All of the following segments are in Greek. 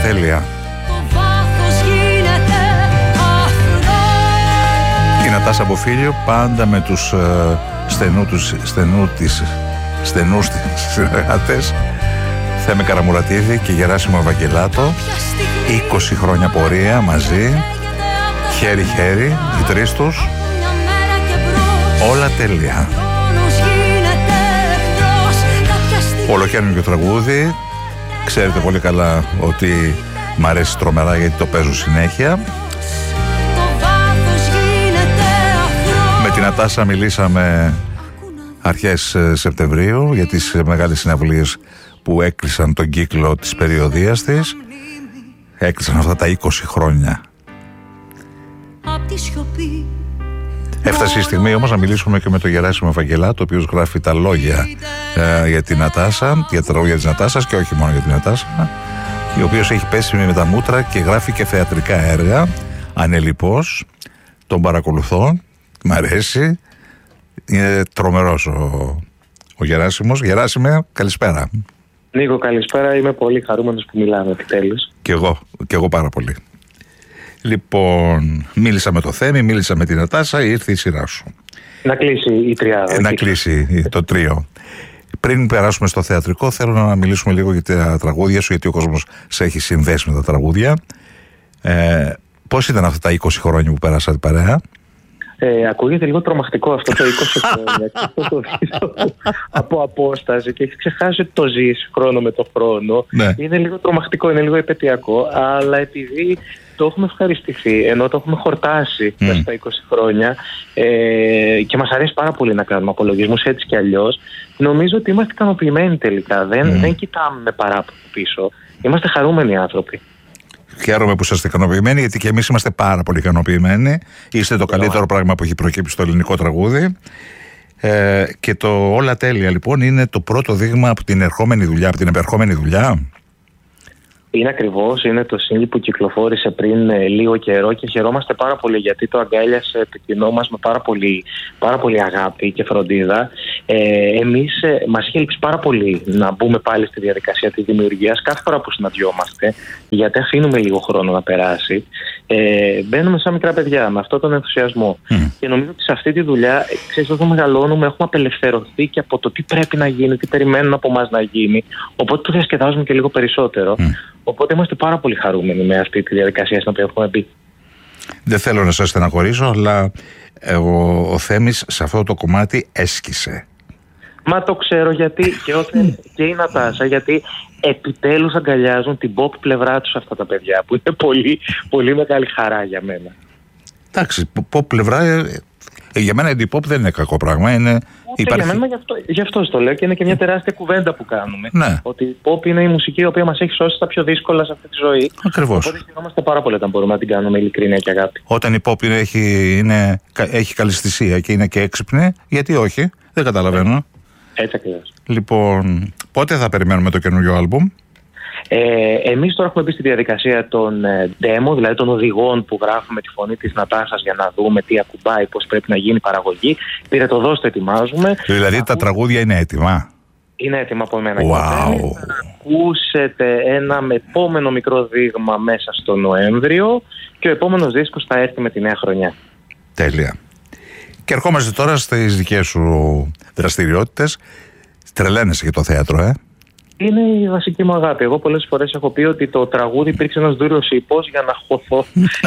τέλεια. Η Νατάσα Μποφίλιο πάντα με τους στενούς της συνεργάτες, Θέμη Καραμουρατίδη και Γεράσιμο Ευαγγελάτο, 20 χρόνια πορεία μαζί, χέρι-χέρι, οι τρεις τους, όλα τέλεια. Ολοκαίνουργιο τραγούδι, ξέρετε πολύ καλά ότι μ' αρέσει τρομερά γιατί το παίζω συνέχεια. Με την Νατάσα μιλήσαμε αρχές Σεπτεμβρίου για τις μεγάλες συναυλίες που έκλεισαν τον κύκλο της περιοδίας της. Έκλεισαν αυτά τα 20 χρόνια. Έφτασε η στιγμή όμως να μιλήσουμε και με τον Γεράσιμο Ευαγγελάτο, ο οποίος γράφει τα λόγια για την Νατάσα, για τα λόγια της Νατάσας και όχι μόνο για την Νατάσα, ο οποίος έχει πέσει με τα μούτρα και γράφει και θεατρικά έργα. Ανελιπώς, τον παρακολουθώ, μ' αρέσει, είναι τρομερός ο Γεράσιμος. Γεράσιμε, καλησπέρα. Νίκο, καλησπέρα, είμαι πολύ χαρούμενος που μιλάμε επιτέλους. Και εγώ πάρα πολύ. Λοιπόν, μίλησα με το Θέμη, μίλησα με την Νατάσα, ήρθε η σειρά σου. Να κλείσει η τριάδα. Να κλείσει το τρίο. Πριν περάσουμε στο θεατρικό, θέλω να μιλήσουμε λίγο για τα τραγούδια σου, γιατί ο κόσμος σε έχει συνδέσει με τα τραγούδια. Πώς ήταν αυτά τα 20 χρόνια που πέρασατε παρέα? Ακούγεται λίγο τρομακτικό αυτό το 20 χρόνια. Αυτό το δεις από απόσταση και έχει ξεχάσει ότι το ζεις χρόνο με το χρόνο. Ναι. Είναι λίγο τρομακτικό, είναι λίγο επαιτειακό, αλλά επειδή το έχουμε ευχαριστηθεί, ενώ το έχουμε χορτάσει μέσα στα 20 χρόνια και μας αρέσει πάρα πολύ να κάνουμε απολογισμούς έτσι κι αλλιώς, νομίζω ότι είμαστε ικανοποιημένοι τελικά. Δεν κοιτάμε με παράπονο πίσω. Είμαστε χαρούμενοι άνθρωποι. Χαίρομαι που είστε ικανοποιημένοι, γιατί και εμείς είμαστε πάρα πολύ ικανοποιημένοι. Είστε το καλύτερο πράγμα που έχει προκύψει στο ελληνικό τραγούδι. Και το όλα τέλεια λοιπόν είναι το πρώτο δείγμα από την ερχόμενη δουλειά, από την επερχόμενη δουλειά. Είναι ακριβώς, είναι το single που κυκλοφόρησε πριν λίγο καιρό και χαιρόμαστε πάρα πολύ γιατί το αγκάλιασε το κοινό μας με πάρα πολύ αγάπη και φροντίδα. Εμείς μας είχε λείψει πάρα πολύ να μπούμε πάλι στη διαδικασία της δημιουργίας κάθε φορά που συναντιόμαστε, γιατί αφήνουμε λίγο χρόνο να περάσει. Μπαίνουμε σαν μικρά παιδιά με αυτόν τον ενθουσιασμό. Και νομίζω ότι σε αυτή τη δουλειά, ξέρεις, όταν μεγαλώνουμε, έχουμε απελευθερωθεί και από το τι πρέπει να γίνει, τι περιμένουν από εμάς να γίνει. Οπότε το διασκεδάζουμε και λίγο περισσότερο. Οπότε είμαστε πάρα πολύ χαρούμενοι με αυτή τη διαδικασία στην οποία έχουμε μπει. Δεν θέλω να σας στεναχωρήσω, αλλά ο Θέμης σε αυτό το κομμάτι έσκησε. Μα το ξέρω γιατί και η Νατάσα, γιατί επιτέλους αγκαλιάζουν την pop πλευρά τους αυτά τα παιδιά, που είναι πολύ, πολύ μεγάλη χαρά για μένα. Εντάξει, pop πλευρά, για μένα η pop δεν είναι κακό πράγμα. Για μένα γι' αυτό το λέω και είναι και μια τεράστια κουβέντα που κάνουμε. Ναι. Ότι η pop είναι η μουσική η οποία μας έχει σώσει τα πιο δύσκολα σε αυτή τη ζωή. Ακριβώς. Οπότε χαιρόμαστε πάρα πολύ όταν μπορούμε να την κάνουμε ειλικρίνεια και αγάπη. Όταν η pop έχει καλυσθησία και είναι και έξυπνη, γιατί όχι, δεν καταλαβαίνω. Έτσι ακριβώς. Λοιπόν, πότε θα περιμένουμε το καινούριο άλμπουμ? Εμείς τώρα έχουμε μπει στη διαδικασία των demo, δηλαδή των οδηγών που γράφουμε τη φωνή της Νατάσας για να δούμε τι ακουμπάει, πώς πρέπει να γίνει η παραγωγή. Πήρε το δώστε, ετοιμάζουμε. Δηλαδή τα τραγούδια είναι έτοιμα? Είναι έτοιμα από εμένα. Wow. Και θα ακούσετε ένα επόμενο μικρό δείγμα μέσα στο Νοέμβριο και ο επόμενος δίσκος θα έρθει με τη νέα χρονιά. Τέλεια. Και ερχόμαστε τώρα στις δικές σου δραστηριότητες. Τρελαίνεσαι για το θέατρο, Είναι η βασική μου αγάπη. Εγώ πολλές φορές έχω πει ότι το τραγούδι υπήρξε ένας δούριος ύπος για να χωθώ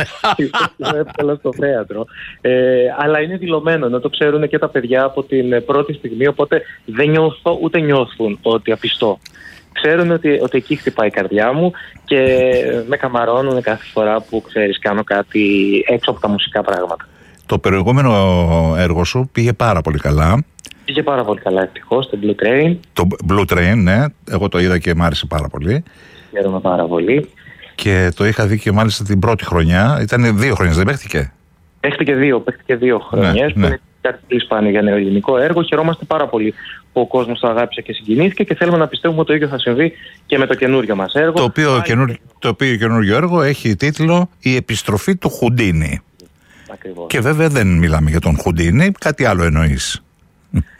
εύκολα στο θέατρο. Αλλά είναι δηλωμένο, να το ξέρουν και τα παιδιά από την πρώτη στιγμή, οπότε δεν νιώθω ούτε νιώθουν ότι απιστώ. Ξέρουν ότι εκεί χτυπάει η καρδιά μου και με καμαρώνουν κάθε φορά που, ξέρεις, κάνω κάτι έξω από τα μουσικά πράγματα. Το προηγούμενο έργο σου πήγε πάρα πολύ καλά. Πήγε πάρα πολύ καλά, ευτυχώς, το Blue Train. Το Blue Train, ναι. Εγώ το είδα και μ' άρεσε πάρα πολύ. Χαίρομαι πάρα πολύ. Και το είχα δει και μάλιστα την πρώτη χρονιά. Ήταν 2 χρονιές, δεν παίχτηκε? Παίχτηκε 2 χρονιές, που είναι κάτι πολύ σπάνιο για νεοελληνικό έργο. Χαιρόμαστε πάρα πολύ που ο κόσμος το αγάπησε και συγκινήθηκε και θέλουμε να πιστεύουμε ότι το ίδιο θα συμβεί και με το καινούριο μας έργο. Το οποίο καινούριο έργο έχει τίτλο «Η επιστροφή του Χουντίνι». Ακριβώς. Και βέβαια δεν μιλάμε για τον Χουντίνι, κάτι άλλο εννοείς.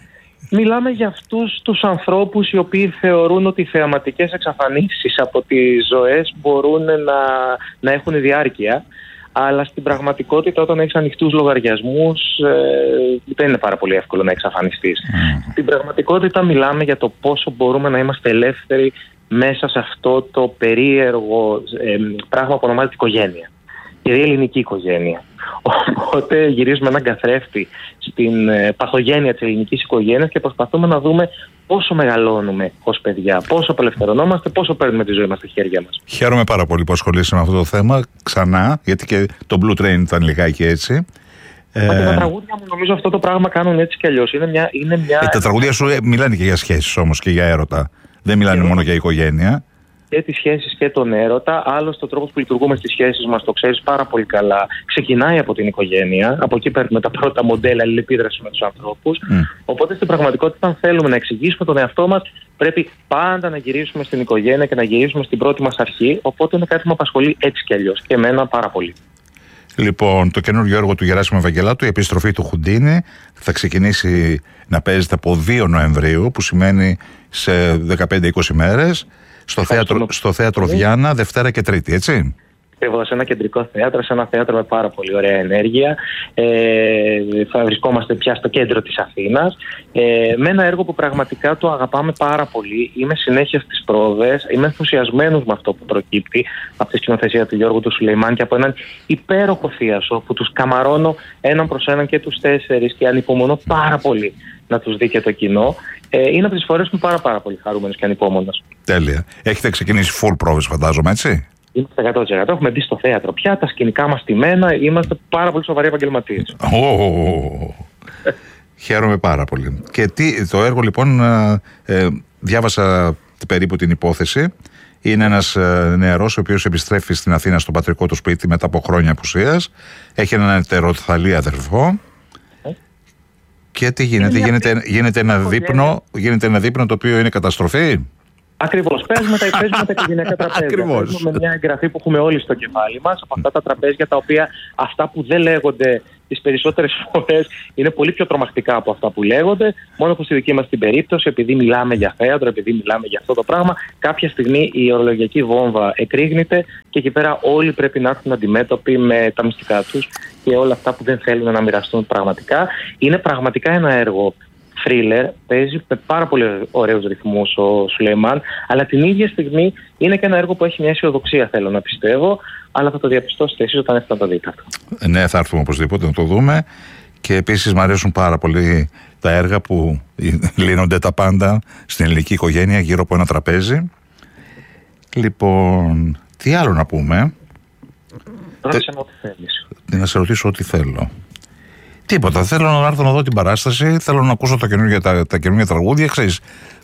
Μιλάμε για αυτούς τους ανθρώπους οι οποίοι θεωρούν ότι οι θεαματικές εξαφανίσεις από τις ζωές μπορούν να έχουν διάρκεια, αλλά στην πραγματικότητα όταν έχεις ανοιχτούς λογαριασμούς δεν είναι πάρα πολύ εύκολο να εξαφανιστείς. Στην πραγματικότητα μιλάμε για το πόσο μπορούμε να είμαστε ελεύθεροι μέσα σε αυτό το περίεργο πράγμα που ονομάζεται οικογένεια. Και η ελληνική οικογένεια. Οπότε γυρίζουμε έναν καθρέφτη στην παθογένεια της ελληνικής οικογένειας και προσπαθούμε να δούμε πόσο μεγαλώνουμε ως παιδιά, πόσο απελευθερωνόμαστε, πόσο παίρνουμε τη ζωή μας στα χέρια μας. Χαίρομαι πάρα πολύ που ασχολείσαι με αυτό το θέμα ξανά, γιατί και το Blue Train ήταν λιγάκι έτσι. Τα τραγούδια μου νομίζω αυτό το πράγμα κάνουν έτσι κι αλλιώς. Τα τραγούδια σου μιλάνε και για σχέσεις όμως και για έρωτα. Δεν μιλάνε μόνο για οικογένεια. Και τις σχέσεις και τον έρωτα. Άλλωστε, ο τρόπος που λειτουργούμε στις σχέσεις μας, το ξέρεις πάρα πολύ καλά, ξεκινάει από την οικογένεια. Από εκεί παίρνουμε τα πρώτα μοντέλα αλληλεπίδραση με τους ανθρώπους. Οπότε, στην πραγματικότητα, αν θέλουμε να εξηγήσουμε τον εαυτό μας, πρέπει πάντα να γυρίσουμε στην οικογένεια και να γυρίσουμε στην πρώτη μας αρχή. Οπότε, είναι κάτι που με απασχολεί έτσι κι αλλιώς. Και εμένα πάρα πολύ. Λοιπόν, το καινούργιο έργο του Γεράσιμου Ευαγγελάτου, η επιστροφή του Χουντίνη, θα ξεκινήσει να παίζεται από 2 Νοεμβρίου, που σημαίνει σε 15-20 μέρες. Στο θέατρο Διάνα, Δευτέρα και Τρίτη, έτσι. Ακριβώς, σε ένα κεντρικό θέατρο, σε ένα θέατρο με πάρα πολύ ωραία ενέργεια. Θα βρισκόμαστε πια στο κέντρο της Αθήνας. Με ένα έργο που πραγματικά το αγαπάμε πάρα πολύ. Είμαι συνέχεια στις πρόβες. Είμαι ενθουσιασμένος με αυτό που προκύπτει από τη σκηνοθεσία του Γιώργου του Σουλεϊμάν και από έναν υπέροχο θίασο που τους καμαρώνω έναν προς έναν και τους 4 και ανυπομονώ πάρα πολύ να τους δει και το κοινό. Είναι από τις φορές που είμαι πάρα πολύ χαρούμενος και ανυπόμονος. Τέλεια. Έχετε ξεκινήσει full πρόβες, φαντάζομαι, έτσι. Είμαστε 100%. Έχουμε μπει στο θέατρο πια, τα σκηνικά μας στημένα, είμαστε πάρα πολύ σοβαροί επαγγελματίες. Χαίρομαι πάρα πολύ. Και το έργο λοιπόν, διάβασα περίπου την υπόθεση. Είναι ένας νεαρός ο οποίος επιστρέφει στην Αθήνα στο πατρικό του σπίτι μετά από χρόνια απουσίας. Έχει έναν ετεροθαλή αδερφό. Και τι γίνεται, γίνεται ένα δείπνο το οποίο είναι καταστροφή. Ακριβώς. Παίζουμε τα οικογενειακά τραπέζια. Παίζουμε με μια εγγραφή που έχουμε όλοι στο κεφάλι μας από αυτά τα τραπέζια τα οποία αυτά που δεν λέγονται τις περισσότερες φορές είναι πολύ πιο τρομακτικά από αυτά που λέγονται. Μόνο που στη δική μας την περίπτωση, επειδή μιλάμε για θέατρο, επειδή μιλάμε για αυτό το πράγμα, κάποια στιγμή η ορολογιακή βόμβα εκρήγνεται και εκεί πέρα όλοι πρέπει να έρθουν αντιμέτωποι με τα μυστικά τους και όλα αυτά που δεν θέλουν να μοιραστούν πραγματικά. Είναι πραγματικά ένα έργο θρίλερ, παίζει με πάρα πολύ ωραίους ρυθμούς ο Σουλεϊμάν, αλλά την ίδια στιγμή είναι και ένα έργο που έχει μια αισιοδοξία, θέλω να πιστεύω, αλλά θα το διαπιστώσετε εσείς όταν έρθετε να το δείτε αυτό. Ναι, θα έρθουμε οπωσδήποτε να το δούμε. Και επίσης μου αρέσουν πάρα πολύ τα έργα που λύνονται τα πάντα στην ελληνική οικογένεια γύρω από ένα τραπέζι. Λοιπόν, τι άλλο να πούμε? Ρώτησε με ό,τι θέλεις. Να σε ρωτήσω ό,τι θέλω. Τίποτα. Θέλω να έρθω να δω την παράσταση, θέλω να ακούσω τα καινούργια τραγούδια. Ξέρεις,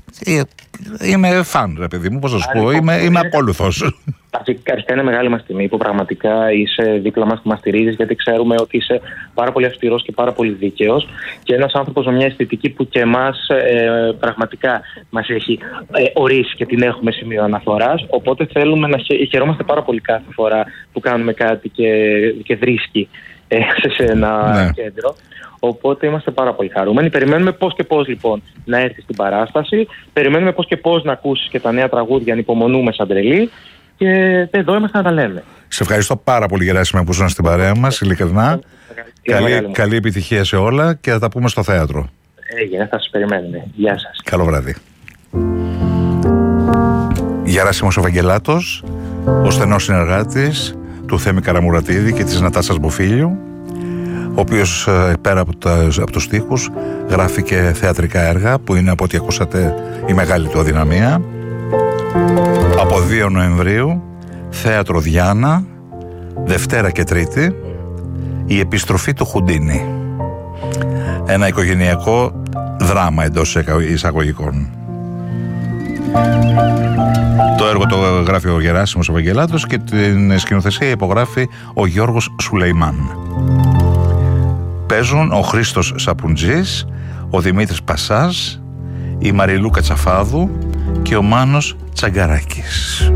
είμαι φαν, ρε παιδί μου, πώς να σου πω, είμαι ακόλουθος. Αρχικά είναι μεγάλη μας τιμή που πραγματικά είσαι δίπλα μας και μας στηρίζεις, γιατί ξέρουμε ότι είσαι πάρα πολύ αυστηρός και πάρα πολύ δίκαιος και ένας άνθρωπος με μια αισθητική που και εμάς πραγματικά μας έχει ορίσει και την έχουμε σημείο αναφοράς. Οπότε θέλουμε να χαιρόμαστε πάρα πολύ κάθε φορά που κάνουμε κάτι και βρίσκει σε ένα κέντρο. Οπότε είμαστε πάρα πολύ χαρούμενοι. Περιμένουμε πώς και πώς λοιπόν να έρθει στην παράσταση. Περιμένουμε πώς και πώς να ακούσεις και τα νέα τραγούδια. Ανυπομονούμε σαν τρελοί. Και εδώ είμαστε να τα λέμε. Σε ευχαριστώ πάρα πολύ, Γεράσιμε, που ήσουν στην παρέα μας. Ειλικρινά. Καλή επιτυχία σε όλα και θα τα πούμε στο θέατρο. Έγινε, θα σας περιμένουμε. Γεια σας. Καλό βράδυ. Γεράσιμος Ευαγγελάτος, ο στενός συνεργάτης του Θέμη Καραμουρατίδη και της Νατάσας Μποφίλιου, ο οποίος πέρα από τους στίχους γράφει και θεατρικά έργα που είναι, από ό,τι ακούσατε, η μεγάλη του αδυναμία. Από 2 Νοεμβρίου, θέατρο Διάνα, Δευτέρα και Τρίτη, η επιστροφή του Χουντίνη. Ένα οικογενειακό δράμα εντός εισαγωγικών. Το έργο το γράφει ο Γεράσιμος Ευαγγελάτος και την σκηνοθεσία υπογράφει ο Γιώργος Σουλεϊμάν. Παίζουν ο Χρήστος Σαπουτζής, ο Δημήτρης Πασάς, η Μαριλού Κατσαφάδου και ο Μάνος Τσαγκαράκης.